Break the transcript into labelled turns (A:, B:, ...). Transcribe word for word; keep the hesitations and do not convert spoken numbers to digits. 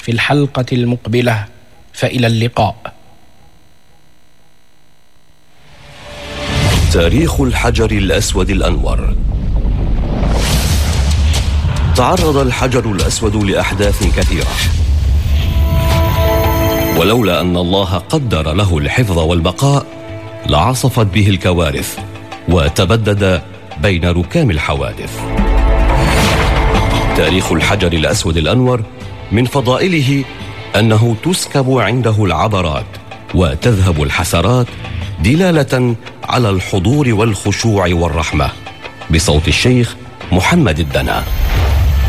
A: في الحلقة المقبلة، فإلى اللقاء.
B: تاريخ الحجر الأسود الأنور. تعرض الحجر الأسود لأحداث كثيرة، ولولا أن الله قدر له الحفظ والبقاء لعصفت به الكوارث وتبدد بين ركام الحوادث. تاريخ الحجر الأسود الأنور من فضائله أنه تسكب عنده العبرات وتذهب الحسرات، دلالة على الحضور والخشوع والرحمة. بصوت الشيخ محمد الدنا.